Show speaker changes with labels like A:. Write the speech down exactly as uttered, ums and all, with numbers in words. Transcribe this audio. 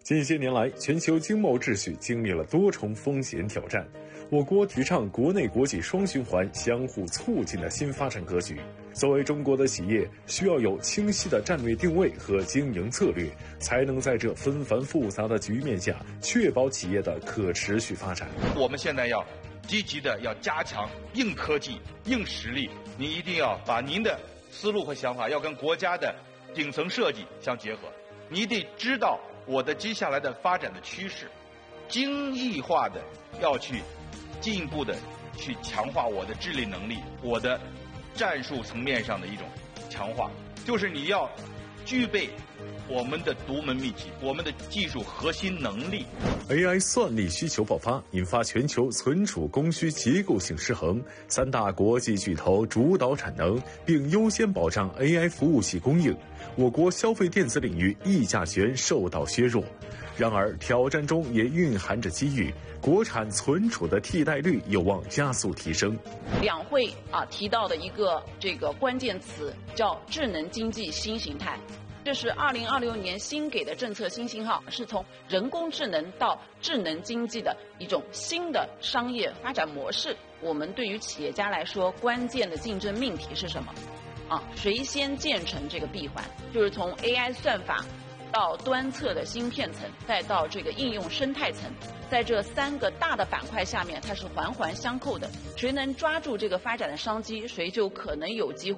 A: 近些年来，全球经贸秩序经历了多重风险挑战。我国提倡国内国际双循环相互促进的新发展格局。作为中国的企业，需要有清晰的战略定位和经营策略，才能在这纷繁复杂的局面下，确保企业的可持续发展。
B: 我们现在要积极的要加强硬科技、硬实力，您一定要把您的思路和想法要跟国家的顶层设计相结合。你得知道我的接下来的发展的趋势，精益化的要去进一步的去强化我的治理能力，我的战术层面上的一种强化，就是你要具备我们的独门秘籍，我们的技术核心能力。
A: A I 算力需求爆发，引发全球存储供需结构性失衡，三大国际巨头主导产能，并优先保障 A I 服务器供应。我国消费电子领域议价权受到削弱。然而，挑战中也蕴含着机遇，国产存储的替代率有望加速提升。
C: 两会啊提到的一个这个关键词叫智能经济新形态。这是二零二六年新给的政策新信号，是从人工智能到智能经济的一种新的商业发展模式。我们对于企业家来说，关键的竞争命题是什么？啊，谁先建成这个闭环？就是从 A I 算法到端侧的芯片层，再到这个应用生态层，在这三个大的板块下面，它是环环相扣的。谁能抓住这个发展的商机，谁就可能有机会